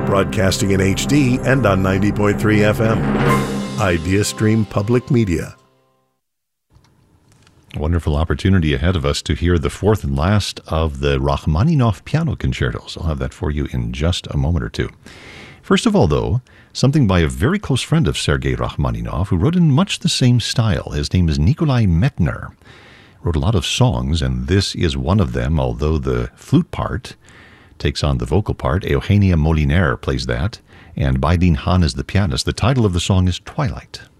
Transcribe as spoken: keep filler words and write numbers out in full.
broadcasting in H D and on ninety point three F M. IdeaStream Public Media. A wonderful opportunity ahead of us to hear the fourth and last of the Rachmaninoff piano concertos. I'll have that for you in just a moment or two. First of all, though, something by a very close friend of Sergei Rachmaninoff, who wrote in much the same style. His name is Nikolai Metner. Wrote a lot of songs, and this is one of them, although the flute part takes on the vocal part. Eugenia Moliner plays that, and Baidin Han is the pianist. The title of the song is Twilight.